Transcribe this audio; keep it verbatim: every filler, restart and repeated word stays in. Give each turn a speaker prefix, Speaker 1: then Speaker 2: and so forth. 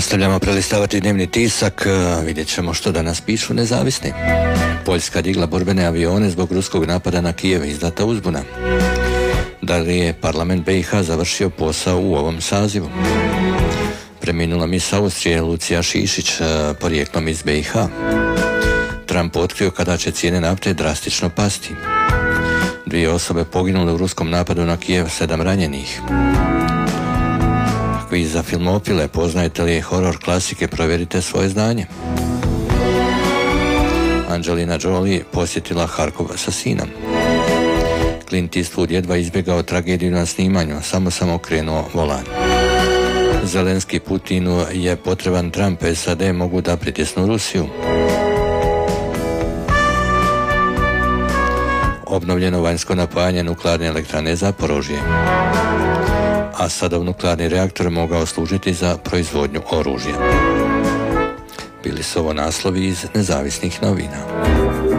Speaker 1: Nastavljamo prelistavati dnevni tisak, vidjet ćemo što danas pišu nezavisni. Poljska digla borbene avione zbog ruskog napada na Kijev, izdata uzbuna. Da li je parlament B i H završio posao u ovom sazivu? Preminula mis Austrije Lucija Šišić, porijeklom iz B i H. Trump otkrio kada će cijene nafte drastično pasti. Dvije osobe poginule u ruskom napadu na Kijev, sedam ranjenih. Kviz za filmofile, poznajete li horor klasike, provjerite svoje znanje. Angelina Jolie posjetila Harkov sa sinom. Clint Eastwood jedva izbjegao tragediju na snimanju, samo sam okrenuo volan. Zelenski Putinu je potreban Trump, S A D mogu da pritisnu Rusiju. Obnovljeno vanjsko napajanje nuklearne elektrane Zaporožje. Asadov nuklearni reaktor mogao služiti za proizvodnju oružja. Bili su ovo naslovi iz nezavisnih novina.